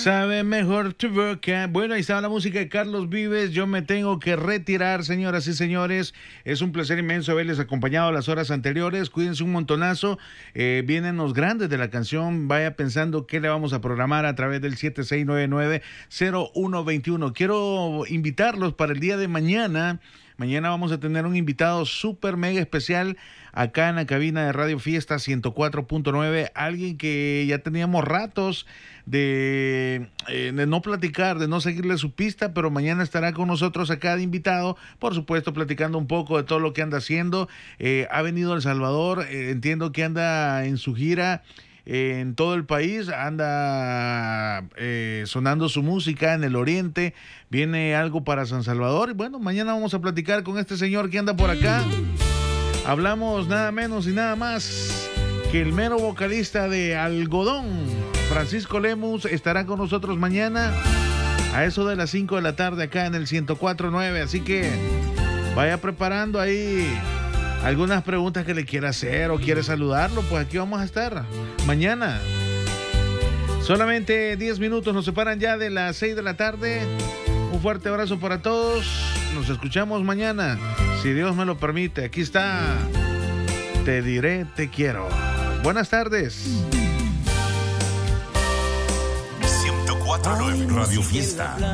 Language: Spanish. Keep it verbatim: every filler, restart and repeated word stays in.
Sabe mejor tu boca. Bueno, ahí estaba la música de Carlos Vives. Yo me tengo que retirar, señoras y señores. Es un placer inmenso haberles acompañado a las horas anteriores. Cuídense un montonazo. Eh, vienen los grandes de la canción. Vaya pensando qué le vamos a programar a través del siete seis nueve nueve cero uno dos uno. Quiero invitarlos para el día de mañana. Mañana vamos a tener un invitado súper mega especial acá en la cabina de Radio Fiesta ciento cuatro punto nueve. Alguien que ya teníamos ratos de, eh, de no platicar, de no seguirle su pista, pero mañana estará con nosotros acá de invitado, por supuesto platicando un poco de todo lo que anda haciendo. Eh, ha venido a El Salvador, eh, entiendo que anda en su gira en todo el país, anda eh, sonando su música en el oriente, viene algo para San Salvador y bueno, mañana vamos a platicar con este señor que anda por acá. Hablamos nada menos y nada más que el mero vocalista de Algodón, Francisco Lemus, estará con nosotros mañana a eso de las cinco de la tarde acá en el ciento cuatro punto nueve, así que vaya preparando ahí algunas preguntas que le quiera hacer o quiere saludarlo, pues aquí vamos a estar mañana. Solamente diez minutos nos separan ya de las seis de la tarde. Un fuerte abrazo para todos. Nos escuchamos mañana, si Dios me lo permite. Aquí está Te diré te quiero. Buenas tardes. ciento cuatro punto nueve Radio Fiesta.